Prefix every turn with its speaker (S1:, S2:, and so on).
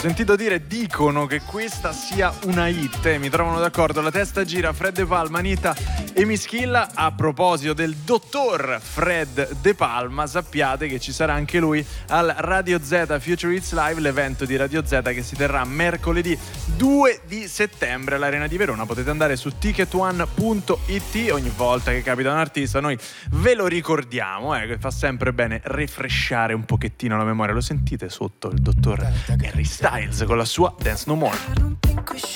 S1: sentito dire, dicono che questa sia una hit, mi trovano d'accordo. La testa gira, Fred De Palma, Anita e Mischilla. A proposito del dottor Fred De Palma, sappiate che ci sarà anche lui al Radio Z Future Hits Live, l'evento di Radio Z che si terrà mercoledì 2 di settembre all'Arena di Verona. Potete andare su ticketone.it. Ogni volta che capita un artista noi ve lo ricordiamo, che fa sempre bene refreshare un pochettino la memoria. Lo sentite sotto il dottor Harry Styles con la sua Dance No More.